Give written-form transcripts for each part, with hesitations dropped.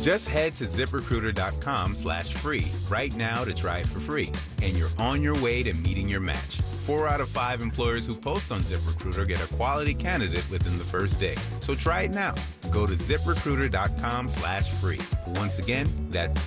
Just head to ZipRecruiter.com/free right now to try it for free. And you're on your way to meeting your match. 4 out of 5 employers who post on ZipRecruiter get a quality candidate within the first day. So try it now. Go to ZipRecruiter.com/free. Once again, that's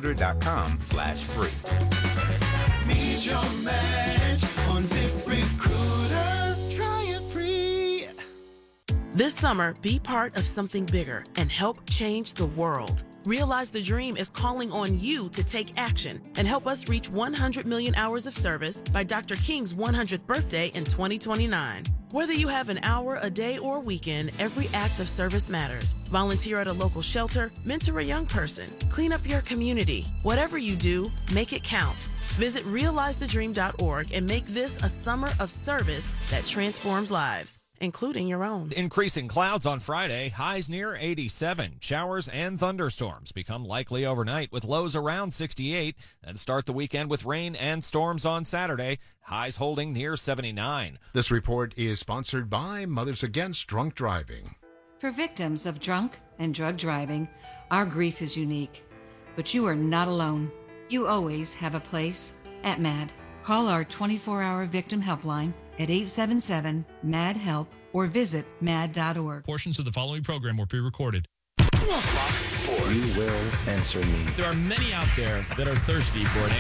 ZipRecruiter.com/free. Meet your match on ZipRecruiter. Try it free. This summer, be part of something bigger and help change the world. Realize the Dream is calling on you to take action and help us reach 100 million hours of service by Dr. King's 100th birthday in 2029. Whether you have an hour, a day, or a weekend, every act of service matters. Volunteer at a local shelter, mentor a young person, clean up your community. Whatever you do, make it count. Visit realizethedream.org and make this a summer of service that transforms lives, including your own. Increasing clouds on Friday, highs near 87. Showers and thunderstorms become likely overnight with lows around 68. And start the weekend with rain and storms on Saturday, highs holding near 79. This report is sponsored by Mothers Against Drunk Driving. For victims of drunk and drug driving, our grief is unique. But you are not alone. You always have a place at MAD. Call our 24-hour victim helpline at 877-MAD-HELP or visit mad.org. Portions of the following program were pre-recorded. Fox Sports. You will answer me. There are many out there that are thirsty for an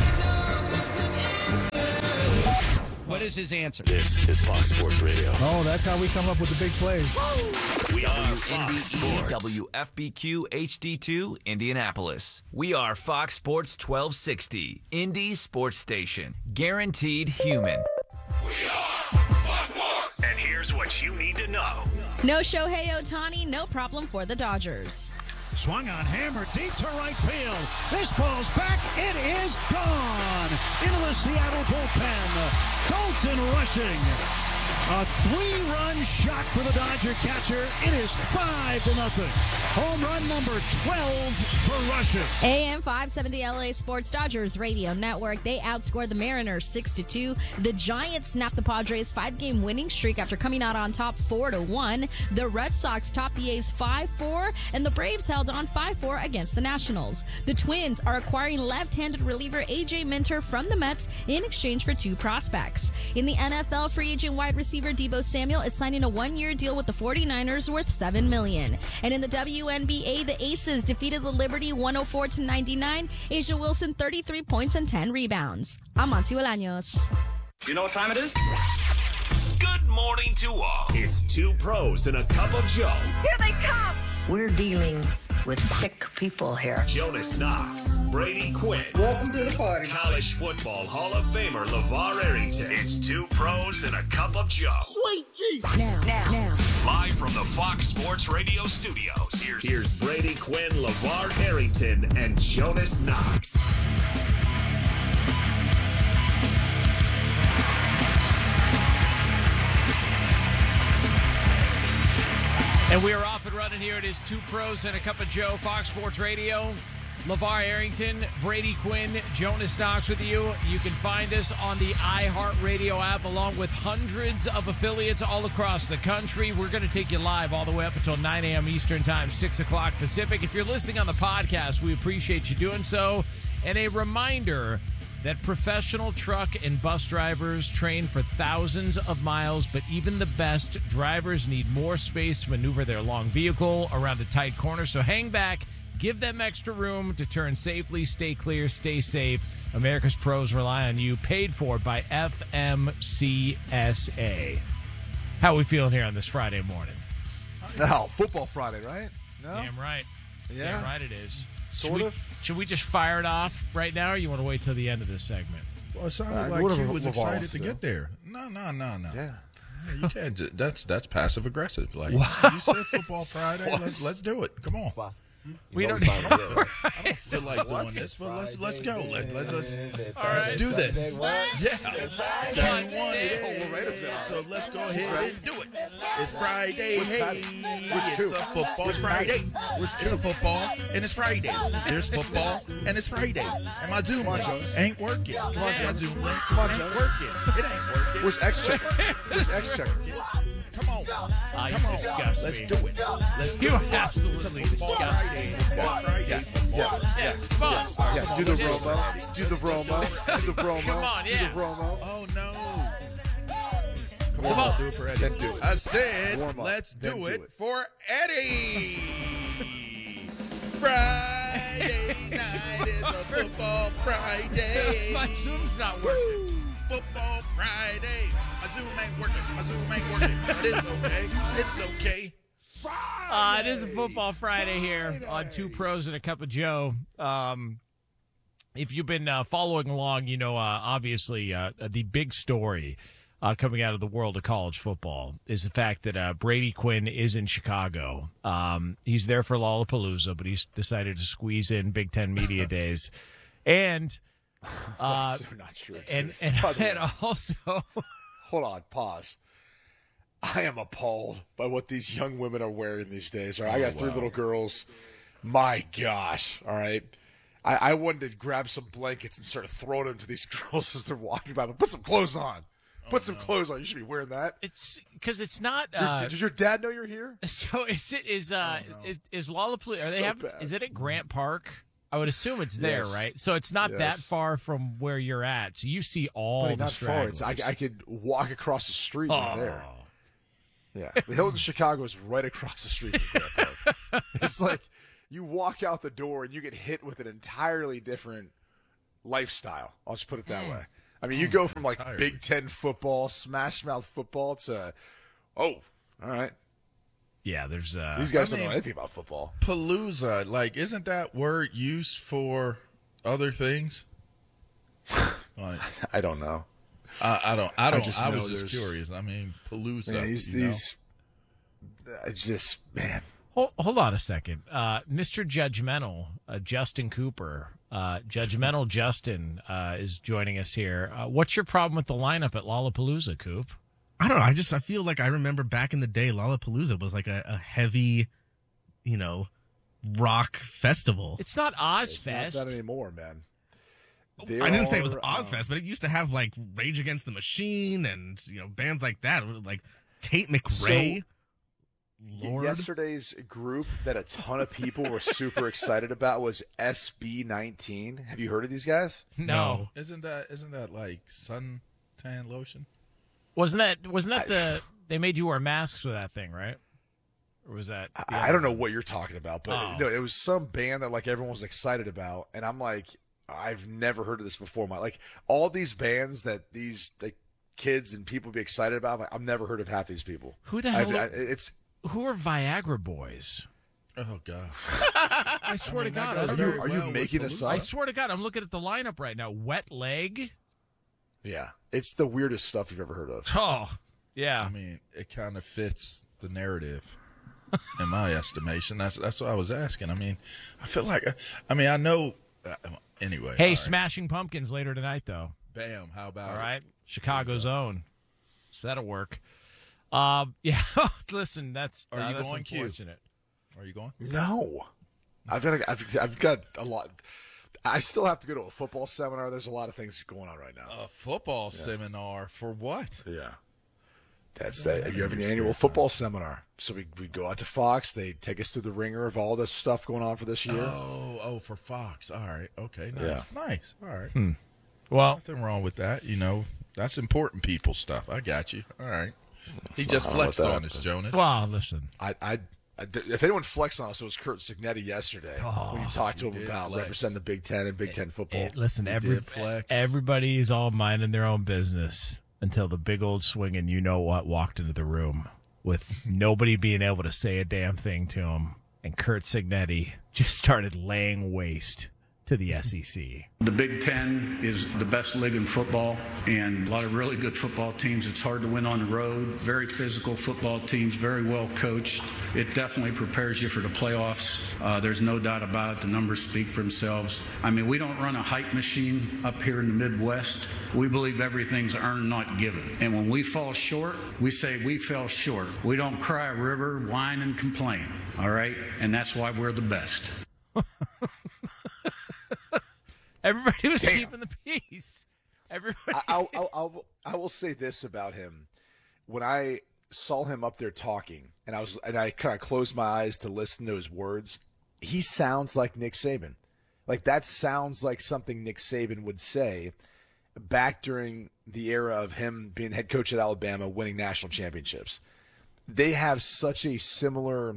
answer. What is his answer? This is Fox Sports Radio. Oh, that's how we come up with the big plays. We are Fox Sports. WFBQ HD2 Indianapolis. We are Fox Sports 1260, Indy's sports station. Guaranteed human. We are Fox Sports. And here's what you need to know. No Shohei Ohtani, no problem for the Dodgers. Swung on, hammer deep to right field. This ball's back. It is gone into the Seattle bullpen. Dalton rushing. A 3-run shot for the Dodger catcher. It is 5-0. Home run number 12 for Rushing. AM 570 LA Sports Dodgers Radio Network. They outscored the Mariners 6-2. The Giants snapped the Padres' 5-game winning streak after coming out on top 4-1. The Red Sox topped the A's 5-4, and the Braves held on 5-4 against the Nationals. The Twins are acquiring left-handed reliever A.J. Minter from the Mets in exchange for 2 prospects. In the NFL, free agent wide receiver Deebo Samuel is signing a 1-year deal with the 49ers worth $7 million. And in the WNBA, the Aces defeated the Liberty 104-99. Asia Wilson 33 points and 10 rebounds. I'm Monty Bolaños. You know what time it is? Good morning to all. It's 2 pros and a cup of Joe. Here they come. We're dealing with sick people here. Jonas Knox, Brady Quinn. Welcome to the party. College Football Hall of Famer LeVar Arrington. It's 2 pros and a cup of Joe. Sweet Jesus. Now. Live from the Fox Sports Radio studios. Here's Brady Quinn, LeVar Arrington, and Jonas Knox. And we are off and running here. It is 2 pros and a cup of Joe, Fox Sports Radio. LeVar Arrington, Brady Quinn, Jonas Knox with you. You can find us on the iHeartRadio app along with hundreds of affiliates all across the country. We're going to take you live all the way up until 9 a.m. Eastern Time, 6 o'clock Pacific. If you're listening on the podcast, we appreciate you doing so. And a reminder that professional truck and bus drivers train for thousands of miles, but even the best drivers need more space to maneuver their long vehicle around a tight corner. So hang back, give them extra room to turn safely, stay clear, stay safe. America's pros rely on you, paid for by FMCSA. How are we feeling here on this Friday morning? Oh, Football Friday, right? No? Damn right. Yeah. Damn right it is. Sort of. Should we just fire it off right now, or you want to wait till the end of this segment? Well, it sounded like he was excited to get there. No. Yeah. You can't. That's passive aggressive. Like Wow. you said, Football Friday. Let's do it. Come on. We don't. I don't feel like doing this, but let's go. Let's do this. Yeah. So let's go ahead and do it. It's Friday. Hey, it's a football Friday. It's a football and it's Friday. There's football and it's Friday. And my Zoom link ain't working. Come on, my Zoom link ain't working. It ain't working. Where's X-Checker? Where's X-Checker? Come on. You disgust Let's me. do it. You absolutely disgust me. Yeah. Yeah, come on. Yeah, do the Romo. Do the Romo. Do the Romo. Come on, yeah. Do the Romo. Oh, no. Come Come on, on. let's do it for Eddie. Then do it. I said, Warm up. let's Then do do it it. for Eddie. Friday night is a football Friday. My Zoom's not working. Woo! Football Friday. My Zoom ain't working. But it's okay. It's okay. It is a Football Friday here on Two Pros and a Cup of Joe. If you've been following along, you know, obviously the big story coming out of the world of college football is the fact that Brady Quinn is in Chicago. He's there for Lollapalooza, but he's decided to squeeze in Big Ten Media Days. And That's so not true. and also Hold on, pause. I am appalled by what these young women are wearing these days. All right? I got three little girls. My gosh, all right? I wanted to grab some blankets and start throwing them to these girls as they're walking by. But put some clothes on. Put some clothes on. You should be wearing that. it's because it's not. Does your dad know you're here? So is Lollapalooza? Are they So have? bad. Is it at Grant Park? I would assume it's there, Yes. right? So it's not that Yes. far from where you're at. So you see all Buddy, the not far. It's, stragglers. I could walk across the street right there. Yeah. The Hilton Chicago is right across the street from Grant Park. It's like you walk out the door and you get hit with an entirely different lifestyle. I'll just put it that way. I mean, you go from like Big Ten football, smash mouth football to, all right. Yeah, there's These guys don't know anything about football. Palooza, like, isn't that word used for other things? Like, I don't know. I don't. I I just know was just there's- curious. I mean, Palooza. Man, these man. Hold on a second. Mr. Judgmental, Justin Cooper, Judgmental Justin is joining us here. What's your problem with the lineup at Lollapalooza, Coop? I don't know. I feel like I remember back in the day, Lollapalooza was like a heavy, rock festival. It's not It's Ozfest. not that anymore, man. I didn't say it was Ozfest, but it used to have like Rage Against the Machine and bands like that, like Tate McRae. Lord. Yesterday's group that a ton of people were super excited about was SB19. Have you heard of these guys? No. Isn't that like suntan lotion? Wasn't that they made you wear masks with that thing, right? Or was that? I don't know what you're talking about, but no, it was some band that like everyone was excited about, and I'm like, I've never heard of this before. Like all these bands that these kids and people be excited about, I've never heard of half these people. Who the hell? Who are Viagra boys? Oh God! I swear to God, Are you making this up? I swear to God, I'm looking at the lineup right now. Wet Leg. Yeah, it's the weirdest stuff you've ever heard of. Oh, yeah. I mean, it kind of fits the narrative, in my estimation. That's what I was asking. I mean, I feel like, I know. Anyway. Hey, all right. Smashing Pumpkins later tonight, though. Bam! How about all it? right? Chicago's own. So that'll work. Yeah. Listen, that's Are you that's going, Q? unfortunate. Are you going? No, I've got a lot. I still have to go to a football seminar. There's a lot of things going on right now. A football seminar for what? Yeah. That's you have an annual football seminar. So we go out to Fox. They take us through the ringer of all this stuff going on for this year. Oh, for Fox. All right. Okay. Nice. Yeah. Nice. All right. Well, nothing wrong with that. That's important people stuff. I got you. All right. He just I don't know flexed about on that, us, but- Jonas. Well, listen. If anyone flexed on us, it was Kurt Signetti yesterday when you talked to him about flex. representing the Big Ten and Big Ten football. Listen, did flex. everybody's all minding their own business until the big old swinging you-know-what walked into the room with nobody being able to say a damn thing to him. And Kurt Signetti just started laying waste to the SEC. The Big Ten is the best league in football, and a lot of really good football teams. It's hard to win on the road. Very physical football teams, very well coached. It definitely prepares you for the playoffs. There's no doubt about it. The numbers speak for themselves. I mean, we don't run a hype machine up here in the Midwest. We believe everything's earned, not given. And when we fall short, we say we fell short. We don't cry a river, whine, and complain. All right? And that's why we're the best. Everybody was keeping the peace. Everybody. I will say this about him. When I saw him up there talking, and I kind of closed my eyes to listen to his words. He sounds like Nick Saban. Like, that sounds like something Nick Saban would say back during the era of him being head coach at Alabama, winning national championships. They have such a similar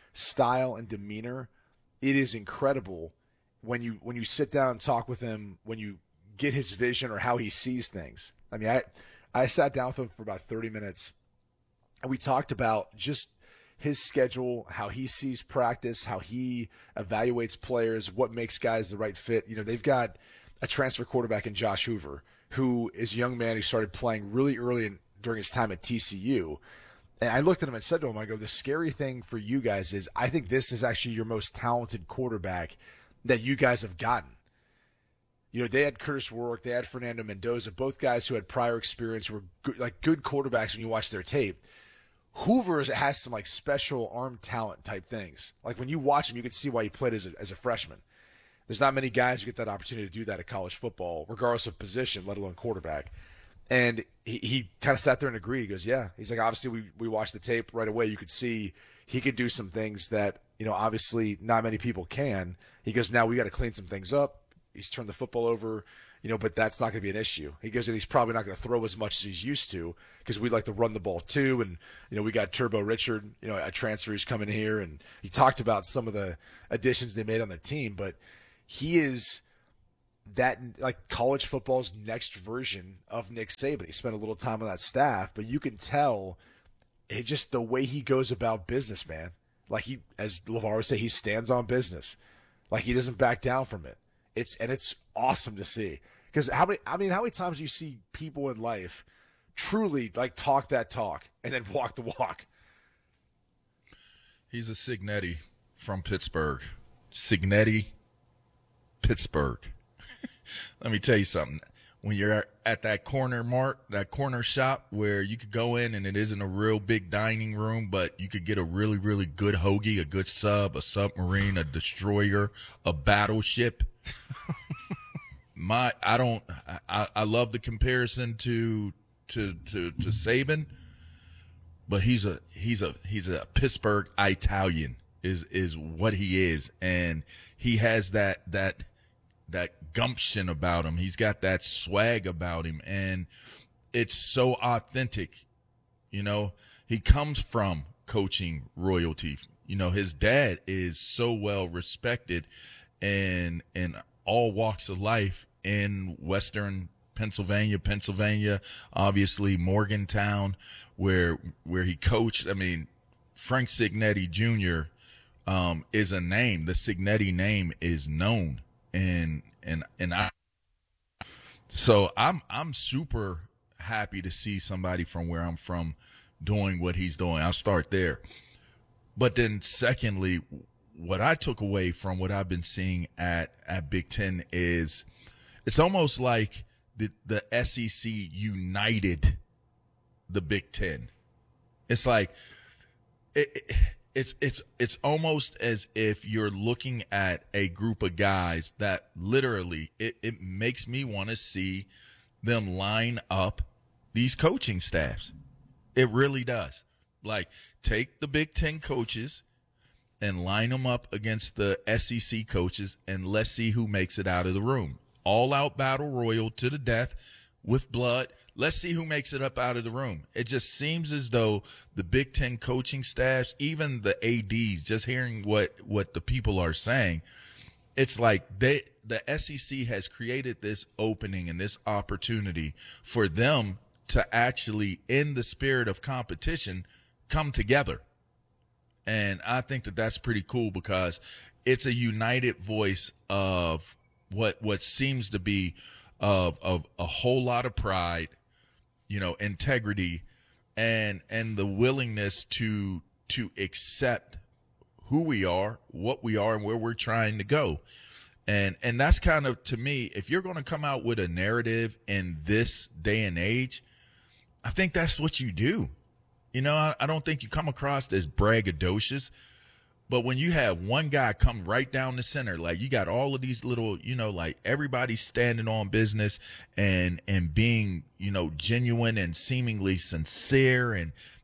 style and demeanor. It is incredible when you sit down and talk with him, when you get his vision or how he sees things. I mean, I sat down with him for about 30 minutes, and we talked about just his schedule, how he sees practice, how he evaluates players, what makes guys the right fit. You know, they've got a transfer quarterback in Josh Hoover, who is a young man who started playing really early during his time at TCU. And I looked at him and said to him, I go, the scary thing for you guys is I think this is actually your most talented quarterback that you guys have gotten. You know, they had Curtis Warwick, they had Fernando Mendoza, both guys who had prior experience, who were good quarterbacks when you watch their tape. Hoover has some like special arm talent type things. Like when you watch him, you can see why he played as a freshman. There's not many guys who get that opportunity to do that at college football, regardless of position, let alone quarterback. And he kind of sat there and agreed. He goes, yeah. He's like, obviously we watched the tape right away. You could see he could do some things that, you know, obviously not many people can. He goes, now we got to clean some things up. He's turned the football over, you know, but that's not going to be an issue. He goes, and he's probably not going to throw as much as he's used to because we like to run the ball too. And, you know, we got Turbo Richard, you know, a transfer who's coming here. And he talked about some of the additions they made on the team, but he is that like college football's next version of Nick Saban. He spent a little time on that staff, but you can tell it just the way he goes about business, man. Like he, as LeVar would say, he stands on business. Like he doesn't back down from it. It's awesome to see because how many times do you see people in life truly like talk that talk and then walk the walk? He's a Cignetti from Pittsburgh. Cignetti, Pittsburgh. Let me tell you something. When you're at that corner that corner shop where you could go in and it isn't a real big dining room, but you could get a really, really good hoagie, a good sub, a submarine, a destroyer, a battleship. I love the comparison to Saban, but he's a Pittsburgh Italian is what he is, and he has that gumption about him. He's got that swag about him, and it's so authentic. You know, he comes from coaching royalty. You know, his dad is so well respected in all walks of life in Western Pennsylvania, obviously Morgantown, where he coached. I mean, Frank Cignetti Jr. Is a name. The Cignetti name is known. And I'm super happy to see somebody from where I'm from doing what he's doing. I'll start there. But then secondly, what I took away from what I've been seeing at Big Ten is it's almost like the SEC united the Big Ten. It's like it's almost as if you're looking at a group of guys that literally it makes me want to see them line up these coaching staffs. It really does. Like, take the Big Ten coaches and line them up against the SEC coaches, and let's see who makes it out of the room. All out battle royal to the death with blood. Let's see who makes it up out of the room. It just seems as though the Big Ten coaching staffs, even the ADs, just hearing what the people are saying, it's like the SEC has created this opening and this opportunity for them to actually, in the spirit of competition, come together. And I think that that's pretty cool because it's a united voice of what seems to be of a whole lot of pride, you know, integrity, and the willingness to accept who we are, what we are, and where we're trying to go. And that's kind of, to me, if you're going to come out with a narrative in this day and age, I think that's what you do. You know, I don't think you come across as braggadocious, but when you have one guy come right down the center, like you got all of these little, you know, like everybody standing on business and being, you know, genuine and seemingly sincere, and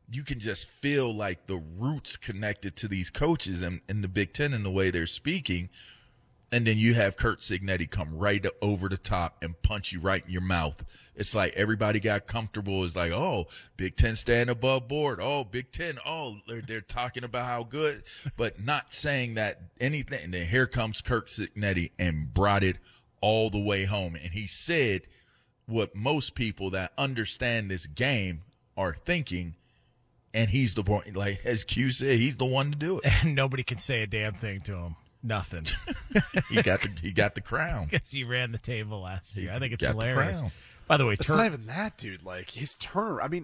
you can just feel like the roots connected to these coaches and in the Big Ten and the way they're speaking. And then you have Curt Cignetti come right over the top and punch you right in your mouth. It's like everybody got comfortable. It's like, oh, Big Ten stand above board. Oh, Big Ten. Oh, they're talking about how good, but not saying that anything. And then here comes Curt Cignetti and brought it all the way home. And he said what most people that understand this game are thinking. And he's the point, like as Q said, he's the one to do it. And nobody can say a damn thing to him. Nothing. He got the crown. Because he ran the table last year. I think it's got hilarious. the crown. By the way, it's not even that, dude. Like his turn. I mean,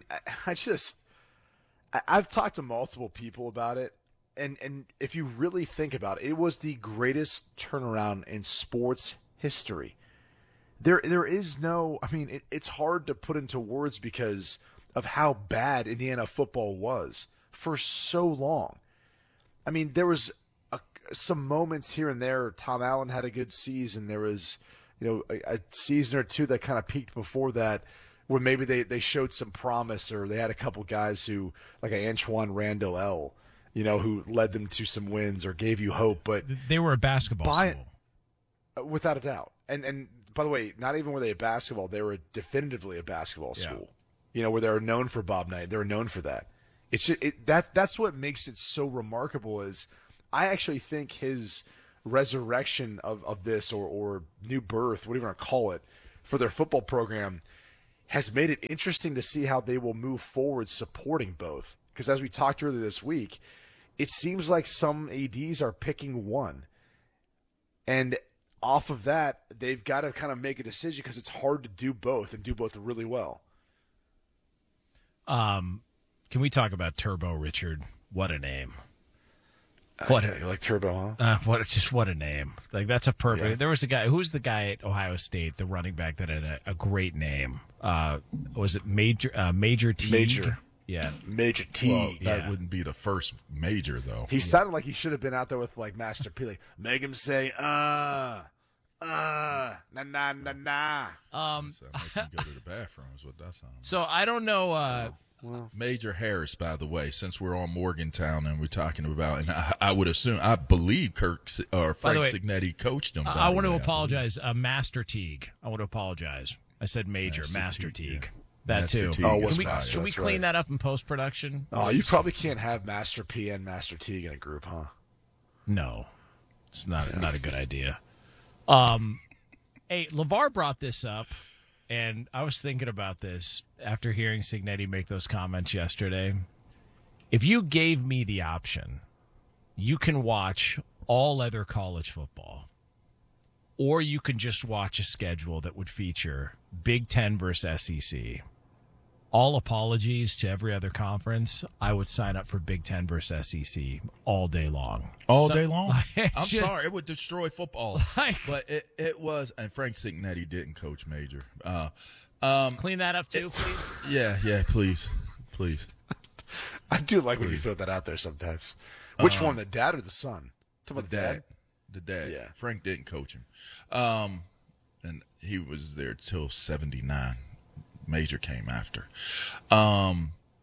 I've talked to multiple people about it, and if you really think about it, it was the greatest turnaround in sports history. There is no. I mean, it's hard to put into words because of how bad Indiana football was for so long. I mean, there was some moments here and there. Tom Allen had a good season. There was, a season or two that kind of peaked before that, where maybe they showed some promise, or they had a couple guys who, like Antoine Randall L., who led them to some wins or gave you hope. But they were a basketball school, without a doubt. And by the way, not even were they a basketball; they were definitively a basketball school. Where they were known for Bob Knight. They were known for that. It's just, that's what makes it so remarkable. Is I actually think his resurrection of this or new birth, whatever you want to call it, for their football program has made it interesting to see how they will move forward supporting both. Because as we talked earlier this week, it seems like some ADs are picking one. And off of that, they've got to kind of make a decision because it's hard to do both and do both really well. Can we talk about Turbo Richard? What a name. You like Turbo, huh? What a name. Like, that's a perfect. Yeah. There was a guy. Who was the guy at Ohio State, the running back that had a great name? Was it Major Teague? Major. Yeah. Major Teague. Well, that wouldn't be the first major, though. He sounded like he should have been out there with, like, Master P. Like, make him say, nah. So make him go to the bathroom is what that sounds. So I don't know. Major Harris, by the way, since we're on Morgantown and we're talking about, and I believe Frank Cignetti coached him. I want to apologize. Master Teague. I want to apologize. I said Major. Master Teague. Yeah. That Master too. Teague. Can we clean that up in post production? Oh, you probably can't have Master P and Master Teague in a group, huh? No, it's not a good idea. Hey, LeVar brought this up, and I was thinking about this after hearing Cignetti make those comments yesterday. If you gave me the option, you can watch all other college football, or you can just watch a schedule that would feature Big Ten versus SEC. All apologies to every other conference. I would sign up for Big Ten versus SEC all day long. All day long? I'm sorry. It would destroy football. But it was, and Frank Cignetti didn't coach Major. Clean that up too, please. Yeah, please. I do like when you throw that out there sometimes. Which one, the dad or the son? The dad. The dad. Yeah. Frank didn't coach him. And he was there till 79. Major came after. I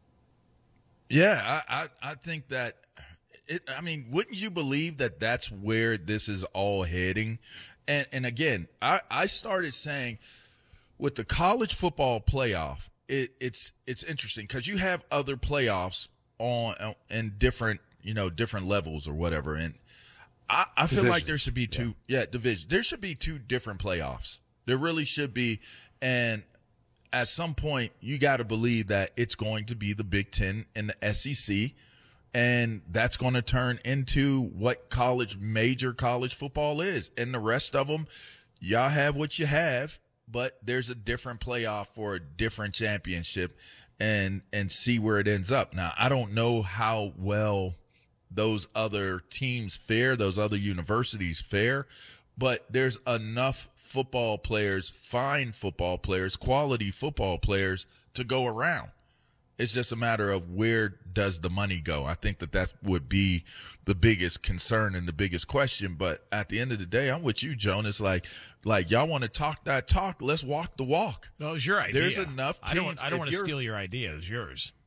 think that wouldn't you believe that that's where this is all heading? And again, I started saying with the college football playoff, it's interesting because you have other playoffs in different levels or whatever. And I feel like there should be two divisions. There should be two different playoffs. There really should be. And at some point, you got to believe that it's going to be the Big Ten and the SEC, and that's going to turn into what major college football is. And the rest of them, y'all have what you have, but there's a different playoff for a different championship, and see where it ends up. Now, I don't know how well those other teams fare, those other universities fare, but there's enough football players, fine football players, quality football players to go around. It's just a matter of where does the money go. I think that would be the biggest concern and the biggest question. But at the end of the day, I'm with you, Jonas. Like y'all want to talk that talk. Let's walk the walk. No, it was your idea. There's enough teams. I don't want to steal your idea. It was yours.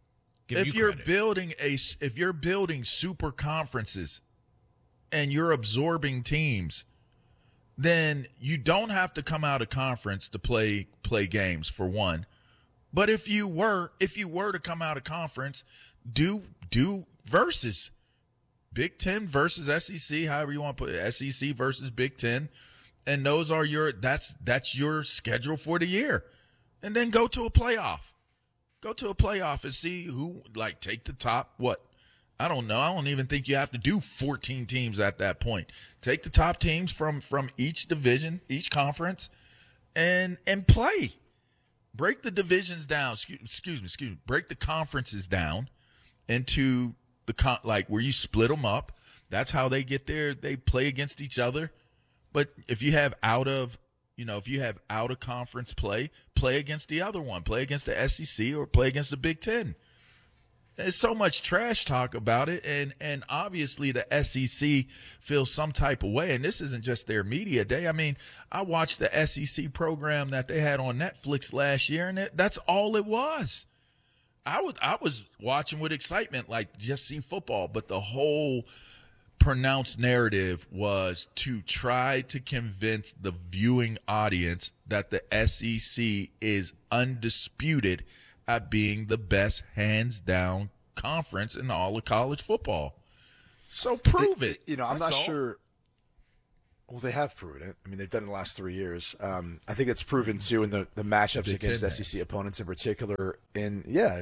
give you credit. If you're building super conferences and you're absorbing teams, then you don't have to come out of conference to play games, for one. But if you were to come out of conference, do versus Big Ten versus SEC, however you want to put it, SEC versus Big Ten, and those are that's your schedule for the year, and then go to a playoff. Go to a playoff and see who, like, take the top, what? I don't know. I don't even think you have to do 14 teams at that point. Take the top teams from each division, each conference, and play. Break the divisions down. Excuse me. Break the conferences down into where you split them up. That's how they get there. They play against each other. But if you have out of conference play against the other one. Play against the SEC or play against the Big Ten. There's so much trash talk about it, and obviously the SEC feels some type of way, and this isn't just their media day. I mean, I watched the SEC program that they had on Netflix last year, and that's all it was. I was watching with excitement, like, just see football, but the whole pronounced narrative was to try to convince the viewing audience that the SEC is undisputed at being the best hands-down conference in all of college football. So prove it. I'm not sure. Well, they have proven it. I mean, they've done it in the last 3 years. I think it's proven, too, in the matchups against SEC opponents in particular. The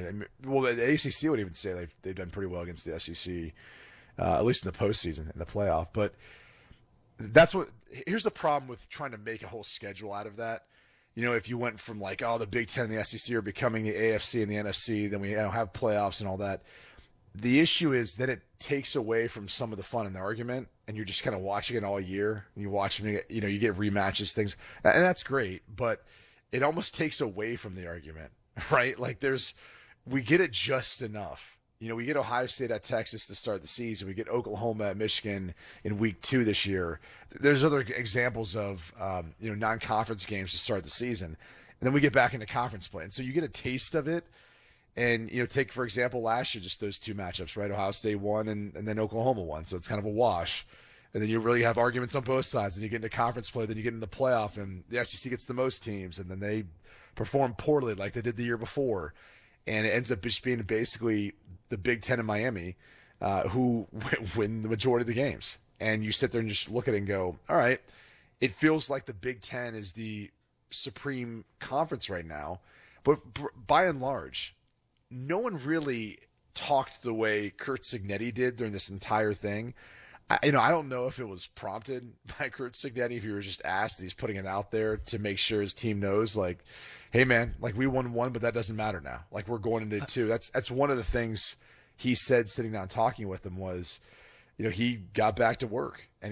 ACC would even say they've done pretty well against the SEC, at least in the postseason, in the playoff. But here's the problem with trying to make a whole schedule out of that. If you went from the Big Ten and the SEC are becoming the AFC and the NFC, then we have playoffs and all that. The issue is that it takes away from some of the fun in the argument, and you're just kind of watching it all year. And you watch them, you get rematches, things, and that's great, but it almost takes away from the argument, right? We get it just enough. We get Ohio State at Texas to start the season. We get Oklahoma at Michigan in week 2 this year. There's other examples of, non-conference games to start the season. And then we get back into conference play. And so you get a taste of it. And, take, for example, last year, just those 2 matchups, right? Ohio State won and then Oklahoma won. So it's kind of a wash. And then you really have arguments on both sides. And you get into conference play, then you get into the playoff, and the SEC gets the most teams. And then they perform poorly like they did the year before. And it ends up just being basically the Big Ten in Miami who win the majority of the games. And you sit there and just look at it and go, all right, it feels like the Big Ten is the supreme conference right now. But by and large, no one really talked the way Curt Cignetti did during this entire thing. I don't know if it was prompted by Curt Cignetti, if he was just asked, and he's putting it out there to make sure his team knows, hey, man, we won 1, but that doesn't matter now. We're going into 2. That's one of the things he said sitting down talking with them was, he got back to work, and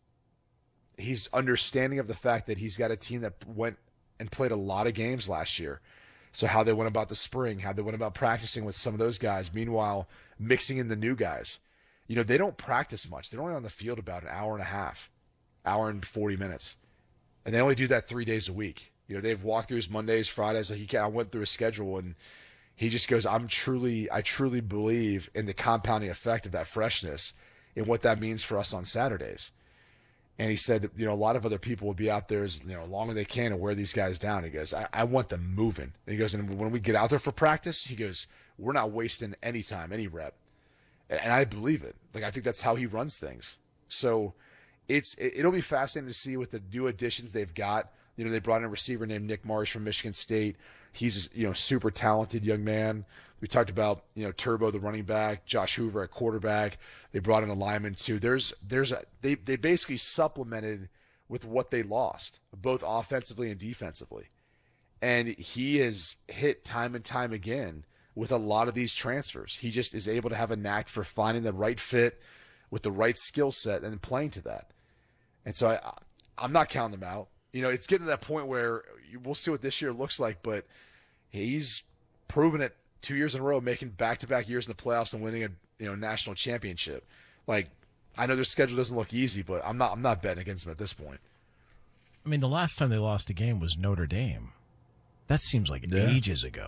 he's understanding of the fact that he's got a team that went and played a lot of games last year. So how they went about the spring, how they went about practicing with some of those guys, meanwhile mixing in the new guys. They don't practice much. They're only on the field about an hour and a half, hour and 40 minutes. And they only do that 3 days a week. They've walkthroughs Mondays, Fridays. I went through a schedule, and he just goes, I truly believe in the compounding effect of that freshness and what that means for us on Saturdays. And he said, a lot of other people will be out there as long as they can and wear these guys down. He goes, I want them moving. And he goes, and when we get out there for practice, he goes, we're not wasting any time, any rep. And I believe it. I think that's how he runs things. So it'll be fascinating to see with the new additions they've got. They brought in a receiver named Nick Marsh from Michigan State. He's a super talented young man. We talked about Turbo, the running back, Josh Hoover at quarterback. They brought in a lineman too. They basically supplemented with what they lost, both offensively and defensively. And he has hit time and time again with a lot of these transfers. He just is able to have a knack for finding the right fit with the right skill set and playing to that. And so I'm not counting them out. It's getting to that point where we'll see what this year looks like, but he's proven it 2 years in a row, making back-to-back years in the playoffs and winning a national championship. I know their schedule doesn't look easy, but I'm not betting against them at this point. I mean, the last time they lost a game was Notre Dame. That seems like ages ago.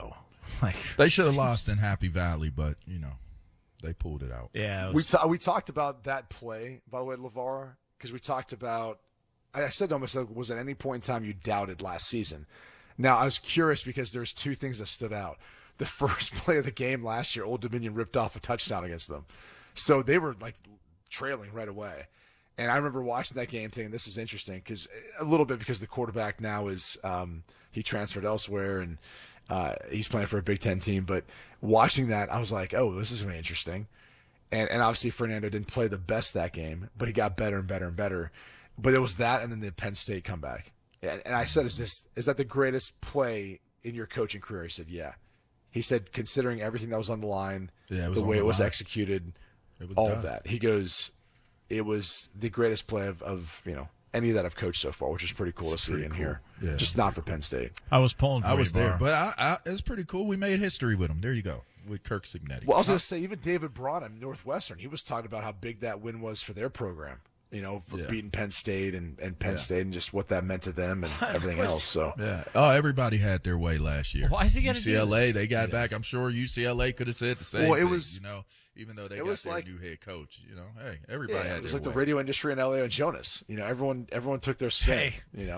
They should have lost in Happy Valley, but, they pulled it out. Yeah. We talked about that play, by the way, LeVar, because we talked about – I said to myself, was at any point in time you doubted last season? Now, I was curious because there's two things that stood out. The first play of the game last year, Old Dominion ripped off a touchdown against them. So they were, trailing right away. And I remember watching that game thinking, this is interesting, because the quarterback now is he transferred elsewhere, and he's playing for a Big Ten team. But watching that, I was like, oh, this is going to be interesting. And obviously Fernando didn't play the best that game, but he got better and better and better. But it was that and then the Penn State comeback. And I said, is that the greatest play in your coaching career? He said, yeah. He said, considering everything that was on the line, the way it was executed, all of that. He goes, it was the greatest play of any that I've coached so far, which is pretty cool to see and hear. Yeah. Just not for Penn State. I was pulling for I was there, but it's pretty cool. We made history with him. There you go, with Kirk Cignetti. Well, I was going to say, even David Branham, Northwestern, he was talking about how big that win was for their program. For beating Penn State and Penn State and just what that meant to them and everything else. So everybody had their way last year. Why is he going to do UCLA? this? They got back. I'm sure UCLA could have said the same. Well, it thing, was even though they got their new head coach. Hey, everybody had. It was their like the way. radio industry in LA and Jonas. Everyone took their spin.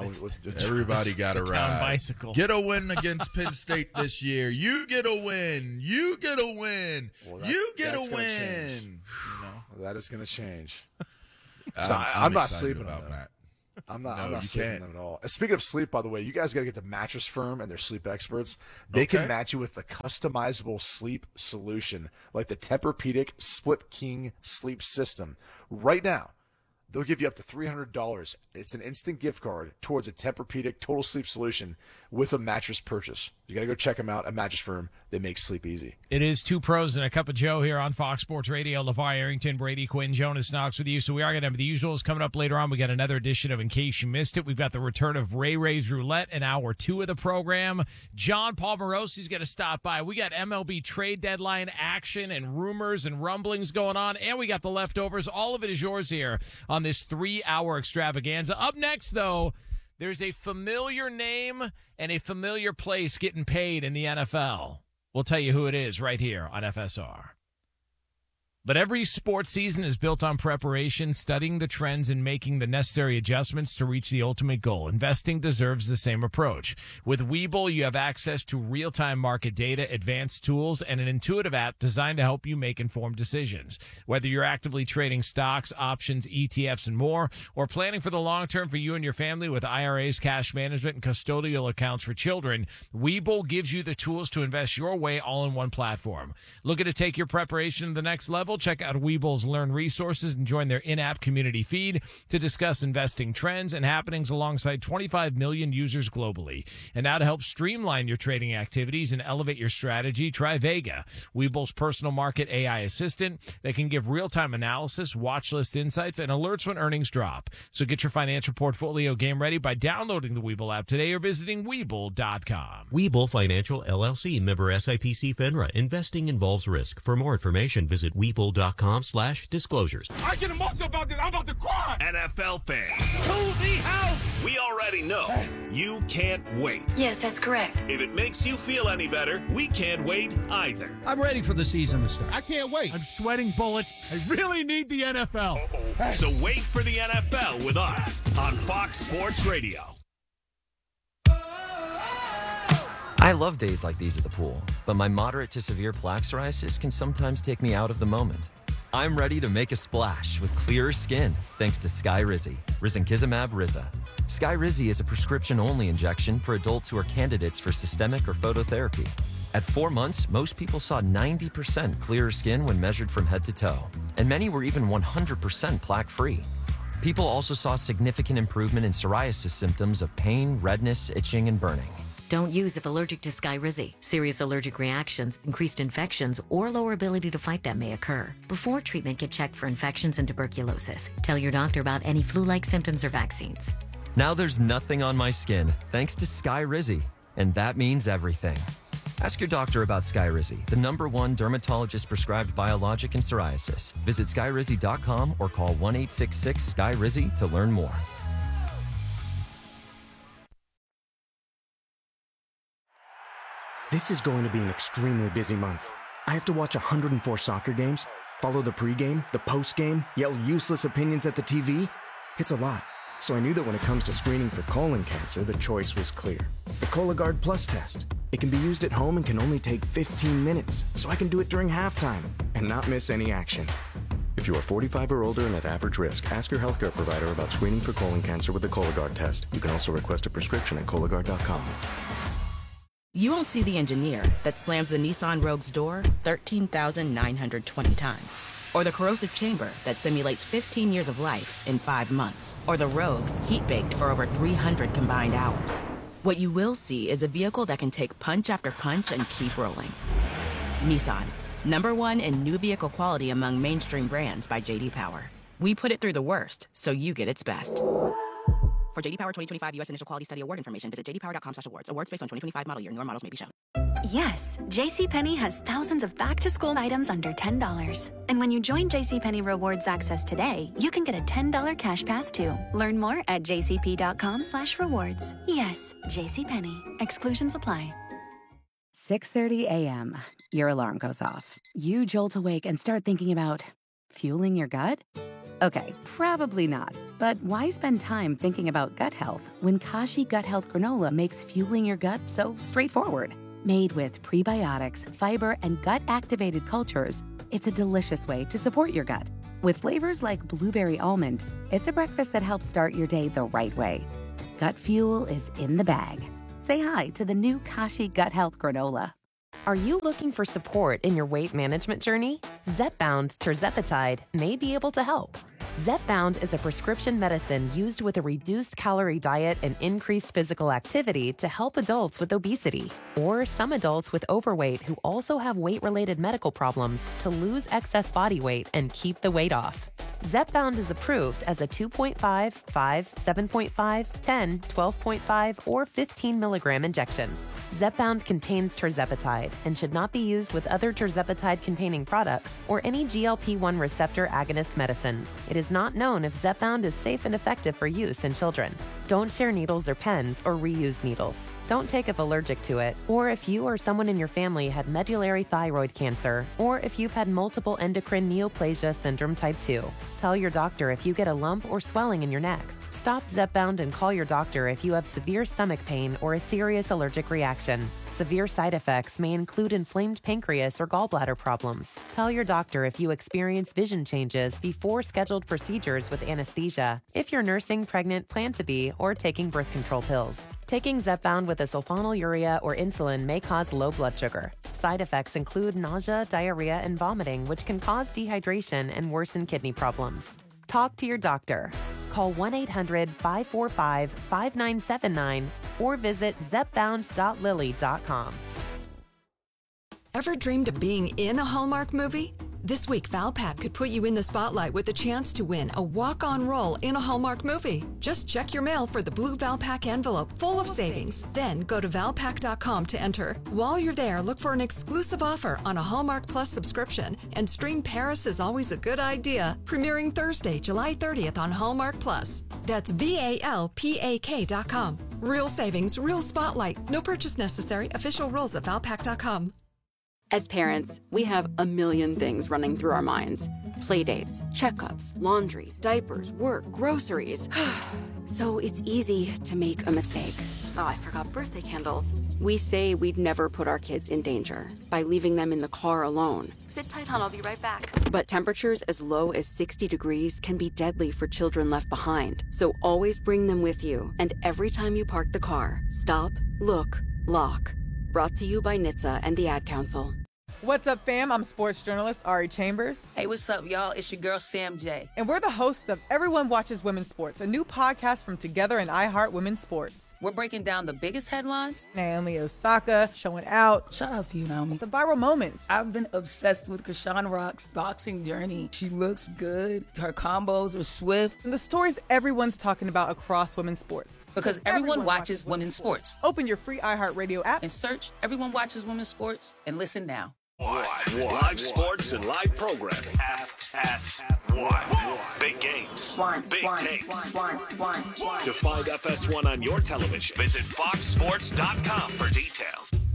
Everybody got a ride. Bicycle. Get a win against Penn State this year. You get a win. You get a win. Well, you get a that's gonna win. change. That is going to change. So I'm not sleeping about on that. I'm not sleeping on them at all. Speaking of sleep, by the way, you guys got to get the Mattress Firm and their sleep experts. They can match you with the customizable sleep solution, like the Tempur-Pedic Split King sleep system. Right now, they'll give you up to $300. It's an instant gift card towards a Tempur-Pedic total sleep solution with a mattress purchase. You got to go check them out at Mattress Firm. They make sleep easy. It is Two Pros and a Cup of Joe here on Fox Sports Radio. LeVar Arrington, Brady Quinn, Jonas Knox with you. So we are going to have the usuals coming up later on. We got another edition of In Case You Missed It. We've got the return of Ray's Roulette in hour 2 of the program. John Paul Morosi's going to stop by. We got MLB trade deadline action and rumors and rumblings going on. And we got the leftovers. All of it is yours here on this 3-hour extravaganza. Up next, though, there's a familiar name and a familiar place getting paid in the NFL. We'll tell you who it is right here on FSR. But every sports season is built on preparation, studying the trends, and making the necessary adjustments to reach the ultimate goal. Investing deserves the same approach. With Webull, you have access to real-time market data, advanced tools, and an intuitive app designed to help you make informed decisions. Whether you're actively trading stocks, options, ETFs, and more, or planning for the long term for you and your family with IRAs, cash management, and custodial accounts for children, Webull gives you the tools to invest your way all in one platform. Looking to take your preparation to the next level? Check out Webull's Learn Resources and join their in-app community feed to discuss investing trends and happenings alongside 25 million users globally. And now to help streamline your trading activities and elevate your strategy, try Vega, Webull's personal market AI assistant that can give real-time analysis, watch list insights, and alerts when earnings drop. So get your financial portfolio game ready by downloading the Webull app today or visiting Webull.com. Webull Financial LLC, member SIPC FINRA. Investing involves risk. For more information, visit Webull.com/disclosures. I get emotional about this. I'm about to cry. NFL fans. To the house. We already know you can't wait. Yes, that's correct. If it makes you feel any better, we can't wait either. I'm ready for the season to start. I can't wait. I'm sweating bullets. I really need the NFL. So wait for the NFL with us on Fox Sports Radio. I love days like these at the pool, but my moderate to severe plaque psoriasis can sometimes take me out of the moment. I'm ready to make a splash with clearer skin thanks to Skyrizi, risankizumab Riza. Skyrizi is a prescription-only injection for adults who are candidates for systemic or phototherapy. At 4 months, most people saw 90% clearer skin when measured from head to toe, and many were even 100% plaque-free. People also saw significant improvement in psoriasis symptoms of pain, redness, itching, and burning. Don't use if allergic to Skyrizi. Serious allergic reactions, increased infections, or lower ability to fight them may occur. Before treatment, get checked for infections and tuberculosis. Tell your doctor about any flu-like symptoms or vaccines. Now there's nothing on my skin thanks to Skyrizi, and that means everything. Ask your doctor about Skyrizi, the #1 dermatologist-prescribed biologic in psoriasis. Visit Skyrizi.com or call 1-866-SKYRIZI to learn more. This is going to be an extremely busy month. I have to watch 104 soccer games, follow the pregame, the postgame, yell useless opinions at the TV. It's a lot. So I knew that when it comes to screening for colon cancer, the choice was clear. The Cologuard Plus test. It can be used at home and can only take 15 minutes, so I can do it during halftime and not miss any action. If you are 45 or older and at average risk, ask your healthcare provider about screening for colon cancer with the Cologuard test. You can also request a prescription at Cologuard.com. You won't see the engineer that slams the Nissan Rogue's door 13,920 times. Or the corrosive chamber that simulates 15 years of life in 5 months. Or the Rogue heat-baked for over 300 combined hours. What you will see is a vehicle that can take punch after punch and keep rolling. Nissan, #1 in new vehicle quality among mainstream brands by J.D. Power. We put it through the worst, so you get its best. For J.D. Power 2025 U.S. Initial Quality Study Award information, visit jdpower.com/awards. Awards based on 2025 model year. Newer models may be shown. Yes, JCPenney has thousands of back-to-school items under $10. And when you join JCPenney Rewards Access today, you can get a $10 cash pass too. Learn more at jcp.com/rewards. Yes, JCPenney. Exclusions apply. 6:30 a.m. Your alarm goes off. You jolt awake and start thinking about fueling your gut? Okay, probably not. But why spend time thinking about gut health when Kashi Gut Health Granola makes fueling your gut so straightforward? Made with prebiotics, fiber, and gut-activated cultures, it's a delicious way to support your gut. With flavors like blueberry almond, it's a breakfast that helps start your day the right way. Gut fuel is in the bag. Say hi to the new Kashi Gut Health Granola. Are you looking for support in your weight management journey? Zepbound tirzepatide may be able to help. Zepbound is a prescription medicine used with a reduced calorie diet and increased physical activity to help adults with obesity or some adults with overweight who also have weight-related medical problems to lose excess body weight and keep the weight off. Zepbound is approved as a 2.5, 5, 7.5, 10, 12.5, or 15 milligram injection. Zepbound contains tirzepatide and should not be used with other tirzepatide-containing products or any GLP-1 receptor agonist medicines. It is not known if Zepbound is safe and effective for use in children. Don't share needles or pens or reuse needles. Don't take if allergic to it, or if you or someone in your family had medullary thyroid cancer, or if you've had multiple endocrine neoplasia syndrome type 2. Tell your doctor if you get a lump or swelling in your neck. Stop Zepbound and call your doctor if you have severe stomach pain or a serious allergic reaction. Severe side effects may include inflamed pancreas or gallbladder problems. Tell your doctor if you experience vision changes before scheduled procedures with anesthesia, if you're nursing, pregnant, plan to be, or taking birth control pills. Taking Zepbound with a sulfonylurea or insulin may cause low blood sugar. Side effects include nausea, diarrhea, and vomiting, which can cause dehydration and worsen kidney problems. Talk to your doctor. Call 1-800-545-5979 or visit zepbound.lily.com. Ever dreamed of being in a Hallmark movie? This week, Valpak could put you in the spotlight with a chance to win a walk-on role in a Hallmark movie. Just check your mail for the blue Valpak envelope full of savings. Then go to Valpak.com to enter. While you're there, look for an exclusive offer on a Hallmark Plus subscription and stream Paris is Always a Good Idea, premiering Thursday, July 30th on Hallmark Plus. That's VALPAK.com. Real savings, real spotlight. No purchase necessary. Official rules at Valpak.com. As parents, we have a million things running through our minds. Playdates, checkups, laundry, diapers, work, groceries. So it's easy to make a mistake. Oh, I forgot birthday candles. We say we'd never put our kids in danger by leaving them in the car alone. Sit tight, hon, I'll be right back. But temperatures as low as 60 degrees can be deadly for children left behind. So always bring them with you. And every time you park the car, stop, look, lock. Brought to you by NHTSA and the Ad Council. What's up, fam? I'm sports journalist Ari Chambers. Hey, what's up, y'all? It's your girl, Sam J. And we're the hosts of Everyone Watches Women's Sports, a new podcast from Together and iHeart Women's Sports. We're breaking down the biggest headlines. Naomi Osaka showing out. Shout out to you, Naomi. The viral moments. I've been obsessed with Krishan Rock's boxing journey. She looks good. Her combos are swift. And the stories everyone's talking about across women's sports. Because everyone watches women's sports. Open your free iHeartRadio app and search Everyone Watches Women's Sports and listen now. Live sports and live programming. FS1. Big games. Big takes. To find FS1 on your television, visit foxsports.com for details.